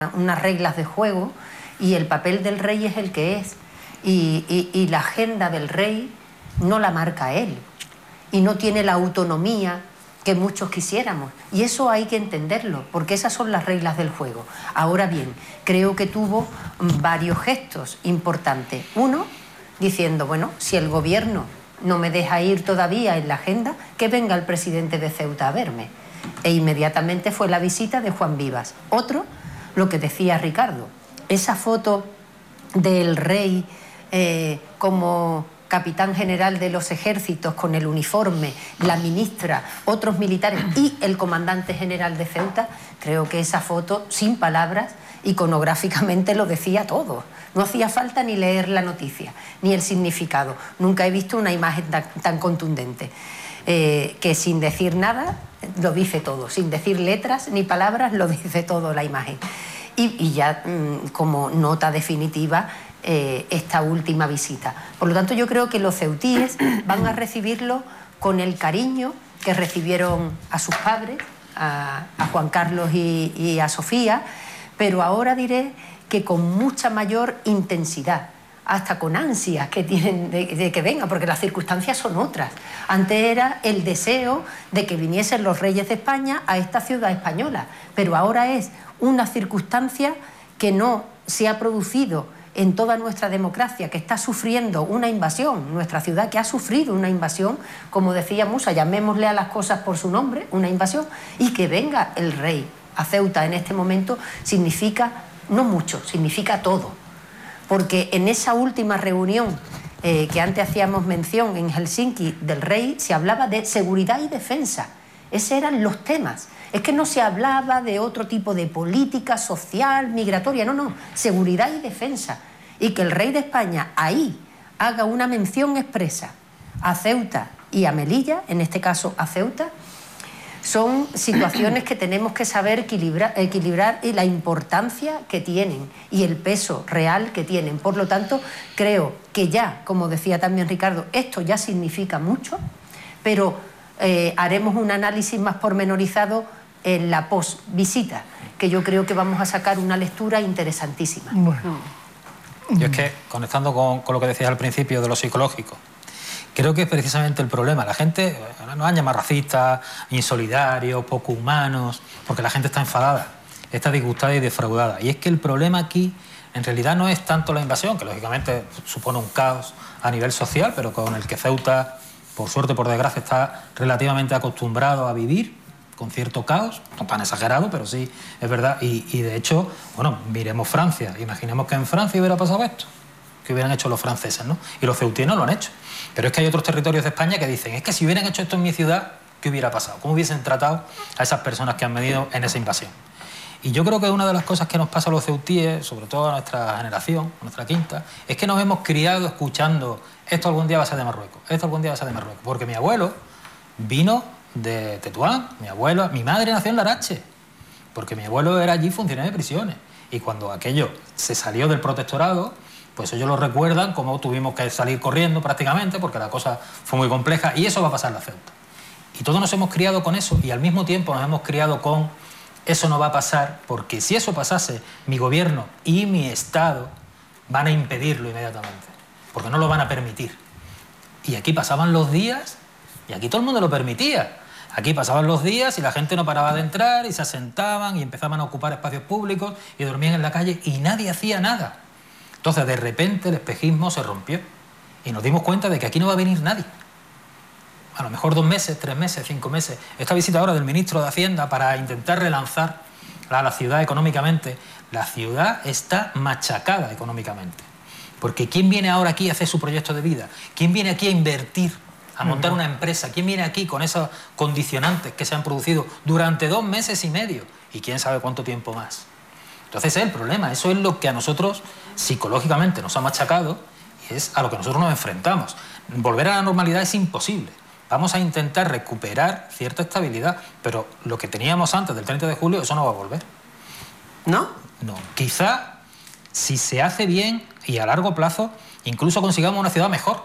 unas reglas de juego y el papel del rey es el que es. Y la agenda del rey no la marca él y no tiene la autonomía que muchos quisiéramos. Y eso hay que entenderlo, porque esas son las reglas del juego. Ahora bien, creo que tuvo varios gestos importantes. Uno, diciendo, bueno, si el gobierno no me deja ir todavía en la agenda, que venga el presidente de Ceuta a verme. E inmediatamente fue la visita de Juan Vivas. Otro, lo que decía Ricardo, esa foto del rey como capitán general de los ejércitos con el uniforme, la ministra, otros militares y el comandante general de Ceuta, creo que esa foto, sin palabras, iconográficamente lo decía todo. No hacía falta ni leer la noticia, ni el significado. Nunca he visto una imagen tan contundente, que sin decir nada lo dice todo, sin decir letras ni palabras lo dice todo la imagen. Y ya como nota definitiva, esta última visita. Por lo tanto, yo creo que los ceutíes van a recibirlo con el cariño que recibieron a sus padres, a Juan Carlos y a Sofía, pero ahora diré que con mucha mayor intensidad, hasta con ansias que tienen de que venga, porque las circunstancias son otras. Antes era el deseo de que viniesen los reyes de España a esta ciudad española, pero ahora es una circunstancia que no se ha producido en toda nuestra democracia, que está sufriendo una invasión, nuestra ciudad que ha sufrido una invasión, como decía Musa, llamémosle a las cosas por su nombre, una invasión, y que venga el rey a Ceuta en este momento significa no mucho, significa todo. Porque en esa última reunión que antes hacíamos mención en Helsinki del rey, se hablaba de seguridad y defensa. Esos eran los temas. Es que no se hablaba de otro tipo de política social, migratoria, no, seguridad y defensa. Y que el rey de España ahí haga una mención expresa a Ceuta y a Melilla, en este caso a Ceuta, son situaciones que tenemos que saber equilibrar y la importancia que tienen y el peso real que tienen. Por lo tanto, creo que ya, como decía también Ricardo, esto ya significa mucho, pero haremos un análisis más pormenorizado en la post-visita, que yo creo que vamos a sacar una lectura interesantísima. Bueno. Yo es que, conectando con lo que decías al principio de lo psicológico, creo que es precisamente el problema. La gente nos han llamado racistas, insolidarios, poco humanos, porque la gente está enfadada, está disgustada y defraudada. Y es que el problema aquí, en realidad, no es tanto la invasión, que lógicamente supone un caos a nivel social, pero con el que Ceuta, por suerte, por desgracia, está relativamente acostumbrado a vivir, con cierto caos, no tan exagerado, pero sí, es verdad. Y de hecho, bueno, miremos Francia, imaginemos que en Francia hubiera pasado esto, que hubieran hecho los franceses, ¿no? Y los ceutinos lo han hecho. Pero es que hay otros territorios de España que dicen, es que si hubieran hecho esto en mi ciudad, ¿qué hubiera pasado? ¿Cómo hubiesen tratado a esas personas que han venido en esa invasión? Y yo creo que una de las cosas que nos pasa a los ceutíes, sobre todo a nuestra generación, a nuestra quinta, es que nos hemos criado escuchando, esto algún día va a ser de Marruecos, esto algún día va a ser de Marruecos, porque mi abuelo vino de Tetuán, mi madre nació en Larache, porque mi abuelo era allí funcionario de prisiones, y cuando aquello se salió del protectorado, pues ellos lo recuerdan como tuvimos que salir corriendo prácticamente, porque la cosa fue muy compleja, y eso va a pasar en la Ceuta. Y todos nos hemos criado con eso, y al mismo tiempo nos hemos criado con eso no va a pasar, porque si eso pasase, mi gobierno y mi Estado van a impedirlo inmediatamente, porque no lo van a permitir. Y aquí pasaban los días, y aquí todo el mundo lo permitía. Aquí pasaban los días y la gente no paraba de entrar y se asentaban y empezaban a ocupar espacios públicos y dormían en la calle y nadie hacía nada. Entonces, de repente, el espejismo se rompió y nos dimos cuenta de que aquí no va a venir nadie. A lo mejor 2 meses, 3 meses, 5 meses. Esta visita ahora del ministro de Hacienda para intentar relanzar a la ciudad económicamente. La ciudad está machacada económicamente. Porque ¿quién viene ahora aquí a hacer su proyecto de vida? ¿Quién viene aquí a invertir, a montar una empresa? ¿Quién viene aquí con esos condicionantes que se han producido durante 2 meses y medio? Y quién sabe cuánto tiempo más. Entonces ese es el problema. Eso es lo que a nosotros psicológicamente nos ha machacado y es a lo que nosotros nos enfrentamos. Volver a la normalidad es imposible. Vamos a intentar recuperar cierta estabilidad, pero lo que teníamos antes del 30 de julio, eso no va a volver. ¿No? No. Quizá, si se hace bien y a largo plazo, incluso consigamos una ciudad mejor.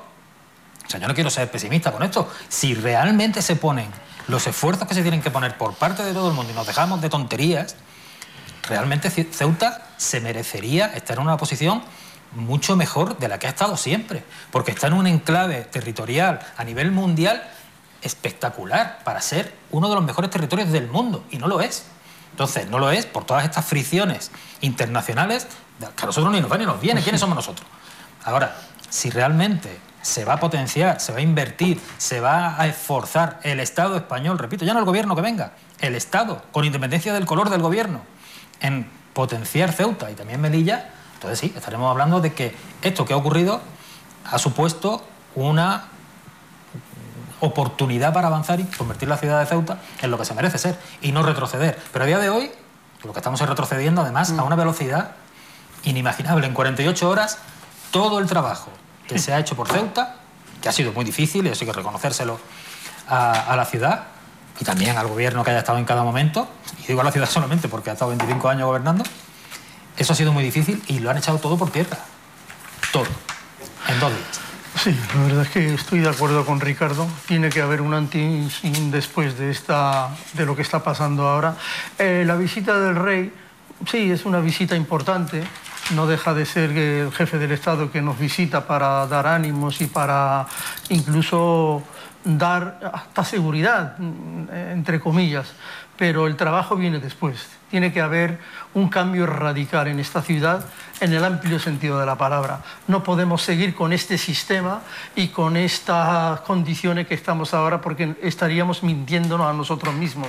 O sea, yo no quiero ser pesimista con esto. Si realmente se ponen los esfuerzos que se tienen que poner por parte de todo el mundo y nos dejamos de tonterías, realmente Ceuta se merecería estar en una posición mucho mejor de la que ha estado siempre, porque está en un enclave territorial a nivel mundial espectacular para ser uno de los mejores territorios del mundo, y no lo es. Entonces, no lo es por todas estas fricciones internacionales que a nosotros ni nos va ni nos viene. ¿Quiénes somos nosotros? Ahora, si realmente se va a potenciar, se va a invertir, se va a esforzar el Estado español, repito, ya no el gobierno que venga, el Estado, con independencia del color del gobierno, en potenciar Ceuta y también Melilla, entonces sí, estaremos hablando de que esto que ha ocurrido ha supuesto una oportunidad para avanzar y convertir la ciudad de Ceuta en lo que se merece ser y no retroceder. Pero a día de hoy lo que estamos es retrocediendo además a una velocidad inimaginable. En 48 horas todo el trabajo que se ha hecho por Ceuta, que ha sido muy difícil y eso hay que reconocérselo a la ciudad y también al gobierno que haya estado en cada momento, y digo a la ciudad solamente porque ha estado 25 años gobernando, eso ha sido muy difícil y lo han echado todo por tierra. Todo. En 2 días. Sí, la verdad es que estoy de acuerdo con Ricardo. Tiene que haber un antes y un después de lo que está pasando ahora. La visita del rey, sí, es una visita importante. No deja de ser el jefe del Estado que nos visita para dar ánimos y para incluso dar hasta seguridad, entre comillas. Pero el trabajo viene después. Tiene que haber un cambio radical en esta ciudad, en el amplio sentido de la palabra. No podemos seguir con este sistema y con estas condiciones que estamos ahora, porque estaríamos mintiéndonos a nosotros mismos.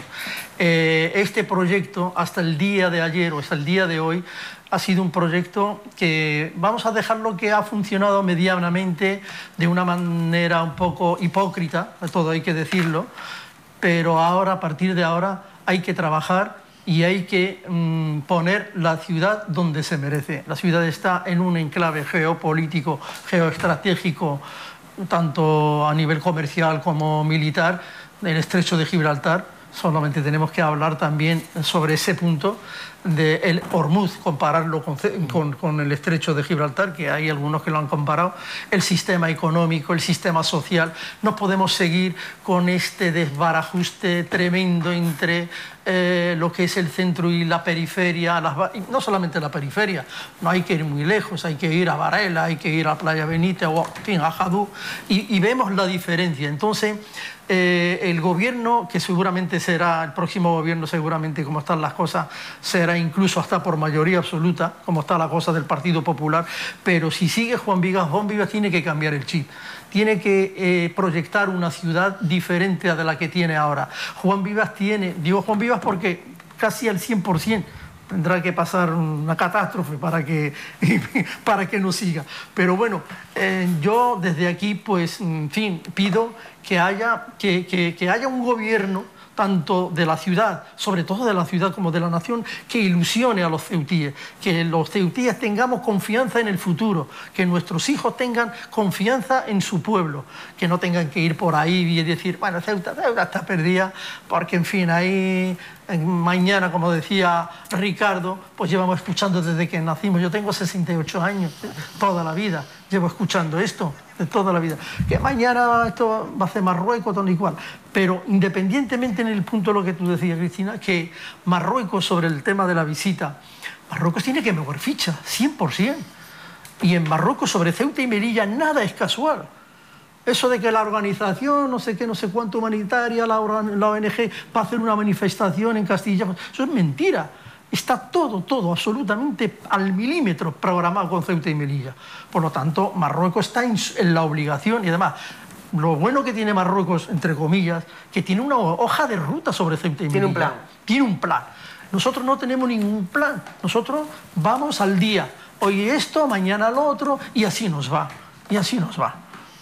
Este proyecto, hasta el día de ayer o hasta el día de hoy, ha sido un proyecto que vamos a dejarlo que ha funcionado medianamente de una manera un poco hipócrita, todo hay que decirlo, pero ahora, a partir de ahora, hay que trabajar y hay que poner la ciudad donde se merece. La ciudad está en un enclave geopolítico, geoestratégico, tanto a nivel comercial como militar, el estrecho de Gibraltar. Solamente tenemos que hablar también sobre ese punto del Hormuz, compararlo con el estrecho de Gibraltar, que hay algunos que lo han comparado, el sistema económico, el sistema social. No podemos seguir con este desbarajuste tremendo entre lo que es el centro y la periferia, no solamente la periferia, no hay que ir muy lejos, hay que ir a Varela, hay que ir a Playa Benítez o en fin, a Jadú, y vemos la diferencia. Entonces, el gobierno, que seguramente será, el próximo gobierno seguramente, como están las cosas, será incluso hasta por mayoría absoluta, como está la cosa del Partido Popular, pero si sigue Juan Vivas tiene que cambiar el chip. Tiene que proyectar una ciudad diferente a de la que tiene ahora. Juan Vivas digo Juan Vivas porque casi al 100%, tendrá que pasar una catástrofe para que no siga. Pero bueno, yo desde aquí, pues, en fin, pido que haya un gobierno tanto de la ciudad, sobre todo de la ciudad como de la nación, que ilusione a los ceutíes, que los ceutíes tengamos confianza en el futuro, que nuestros hijos tengan confianza en su pueblo, que no tengan que ir por ahí y decir, bueno, Ceuta está perdida, porque en fin, ahí mañana, como decía Ricardo, pues llevamos escuchando desde que nacimos. Yo tengo 68 años, toda la vida llevo escuchando esto, de toda la vida. Que mañana esto va a ser Marruecos, todo igual. Pero independientemente en el punto de lo que tú decías, Cristina, que Marruecos, sobre el tema de la visita, Marruecos tiene que mover ficha, 100%. Y en Marruecos, sobre Ceuta y Melilla, nada es casual. Eso de que la organización, no sé qué, no sé cuánto humanitaria, la ONG, va a hacer una manifestación en Castilla, eso es mentira. Está todo absolutamente al milímetro programado con Ceuta y Melilla. Por lo tanto, Marruecos está en la obligación y además, lo bueno que tiene Marruecos, entre comillas, que tiene una hoja de ruta sobre Ceuta y Melilla. Tiene un plan. Tiene un plan. Nosotros no tenemos ningún plan. Nosotros vamos al día. Hoy esto, mañana lo otro, y así nos va. Y así nos va.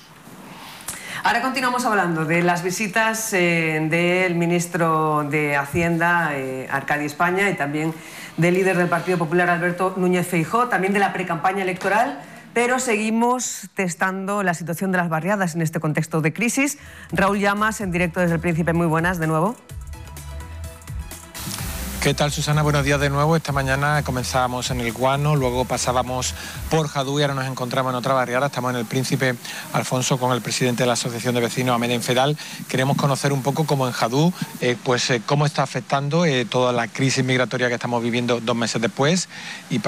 Ahora continuamos hablando de las visitas del ministro de Hacienda, Arcadi España, y también del líder del Partido Popular, Alberto Núñez Feijóo, también de la precampaña electoral, pero seguimos testando la situación de las barriadas en este contexto de crisis. Raúl Llamas, en directo desde El Príncipe, muy buenas de nuevo. ¿Qué tal, Susana? Buenos días de nuevo. Esta mañana comenzábamos en el Guano, luego pasábamos por Jadú y ahora nos encontramos en otra barriada. Estamos en el Príncipe Alfonso con el presidente de la Asociación de Vecinos, Amédea Infedal. Queremos conocer un poco cómo en Jadú, cómo está afectando toda la crisis migratoria que estamos viviendo 2 meses después. Y